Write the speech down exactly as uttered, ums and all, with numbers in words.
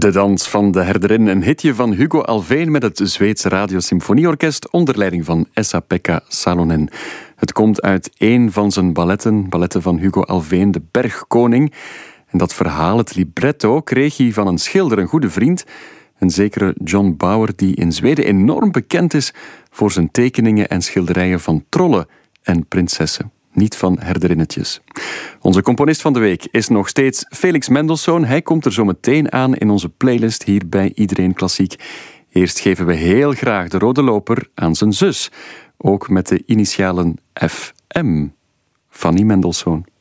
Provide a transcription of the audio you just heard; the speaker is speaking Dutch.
De dans van de herderin, een hitje van Hugo Alfvén met het Zweedse Radiosymfonieorkest onder leiding van Esa-Pekka Salonen. Het komt uit één van zijn balletten, balletten van Hugo Alfvén, De Bergkoning. En dat verhaal, het libretto, kreeg hij van een schilder, een goede vriend, een zekere John Bauer, die in Zweden enorm bekend is voor zijn tekeningen en schilderijen van trollen en prinsessen. Niet van herderinnetjes. Onze componist van de week is nog steeds Felix Mendelssohn. Hij komt er zo meteen aan in onze playlist hier bij Iedereen Klassiek. Eerst geven we heel graag de rode loper aan zijn zus. Ook met de initialen F M. Fanny Mendelssohn.